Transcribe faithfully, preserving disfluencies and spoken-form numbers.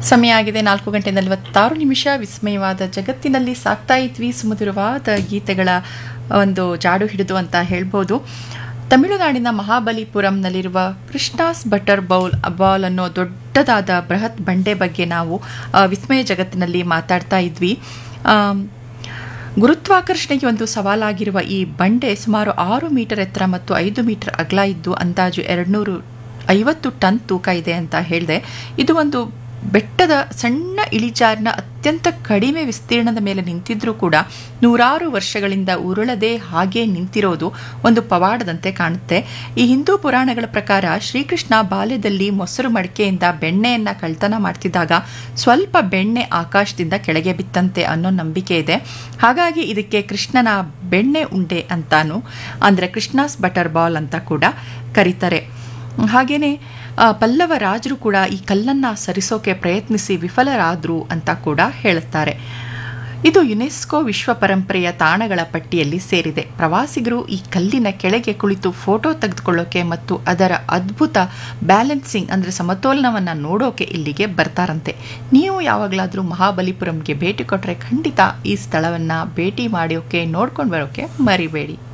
ಸಮಯ ಆಗಿದೆ ನಾಲ್ಕು ಗಂಟೆ ನಲವತ್ತಾರು ನಿಮಿಷ. ವಿಸ್ಮಯವಾದ ಜಗತ್ತಿನಲ್ಲಿ ಸಾಕ್ತಾ ಇದ್ವಿ ಸುಮಧುರವಾದ ಗೀತೆಗಳ ಒಂದು ಜಾಡು ಹಿಡಿದು ಅಂತ ಹೇಳ್ಬೋದು. ತಮಿಳುನಾಡಿನ ಮಹಾಬಲಿಪುರಂನಲ್ಲಿರುವ ಕೃಷ್ಣಾಸ್ ಬಟರ್ ಬೌಲ್ ಬಾಲ್ ಅನ್ನೋ ದೊಡ್ಡದಾದ ಬೃಹತ್ ಬಂಡೆ ಬಗ್ಗೆ ನಾವು ವಿಸ್ಮಯ ಜಗತ್ತಿನಲ್ಲಿ ಮಾತಾಡ್ತಾ ಇದ್ವಿ. ಗುರುತ್ವಾಕರ್ಷಣೆಗೆ ಒಂದು ಸವಾಲಾಗಿರುವ ಈ ಬಂಡೆ ಸುಮಾರು ಆರು ಮೀಟರ್ ಎತ್ತರ ಮತ್ತು ಐದು ಮೀಟರ್ ಅಗಲ ಇದ್ದು ಅಂದಾಜು ಎರಡುನೂರು ಐವತ್ತು ಟನ್ ತೂಕ ಇದೆ ಅಂತ ಹೇಳಿದೆ. ಇದು ಒಂದು ಬೆಟ್ಟದ ಸಣ್ಣ ಇಳಿಜಾರಿನ ಅತ್ಯಂತ ಕಡಿಮೆ ವಿಸ್ತೀರ್ಣದ ಮೇಲೆ ನಿಂತಿದ್ರೂ ಕೂಡ ನೂರಾರು ವರ್ಷಗಳಿಂದ ಉರುಳದೆ ಹಾಗೆ ನಿಂತಿರೋದು ಒಂದು ಪವಾಡದಂತೆ ಕಾಣುತ್ತೆ. ಈ ಹಿಂದೂ ಪುರಾಣಗಳ ಪ್ರಕಾರ ಶ್ರೀಕೃಷ್ಣ ಬಾಲ್ಯದಲ್ಲಿ ಮೊಸರು ಮಡಿಕೆಯಿಂದ ಬೆಣ್ಣೆಯನ್ನು ಕಳ್ತನ ಮಾಡ್ತಿದ್ದಾಗ ಸ್ವಲ್ಪ ಬೆಣ್ಣೆ ಆಕಾಶದಿಂದ ಕೆಳಗೆ ಬಿತ್ತಂತೆ ಅನ್ನೋ ನಂಬಿಕೆ ಇದೆ. ಹಾಗಾಗಿ ಇದಕ್ಕೆ ಕೃಷ್ಣನ ಬೆಣ್ಣೆ ಉಂಡೆ ಅಂತಾನು ಅಂದರೆ ಕೃಷ್ಣಾಸ್ ಬಟರ್ ಬಾಲ್ ಅಂತ ಕೂಡ ಕರೀತಾರೆ. ಹಾಗೆಯೇ ಪಲ್ಲವ ರಾಜರು ಕೂಡ ಈ ಕಲ್ಲನ್ನು ಸರಿಸೋಕೆ ಪ್ರಯತ್ನಿಸಿ ವಿಫಲರಾದರು ಅಂತ ಕೂಡ ಹೇಳುತ್ತಾರೆ. ಇದು ಯುನೆಸ್ಕೋ ವಿಶ್ವ ಪರಂಪರೆಯ ತಾಣಗಳ ಪಟ್ಟಿಯಲ್ಲಿ ಸೇರಿದೆ. ಪ್ರವಾಸಿಗರು ಈ ಕಲ್ಲಿನ ಕೆಳಗೆ ಕುಳಿತು ಫೋಟೋ ತೆಗೆದುಕೊಳ್ಳೋಕೆ ಮತ್ತು ಅದರ ಅದ್ಭುತ ಬ್ಯಾಲೆನ್ಸಿಂಗ್ ಅಂದರೆ ಸಮತೋಲನವನ್ನು ನೋಡೋಕೆ ಇಲ್ಲಿಗೆ ಬರ್ತಾರಂತೆ. ನೀವು ಯಾವಾಗಲಾದರೂ ಮಹಾಬಲಿಪುರಂಗೆ ಭೇಟಿ ಕೊಟ್ಟರೆ ಖಂಡಿತ ಈ ಸ್ಥಳವನ್ನು ಭೇಟಿ ಮಾಡೋಕೆ ನೋಡ್ಕೊಂಡು ಬರೋಕೆ ಮರಿಬೇಡಿ.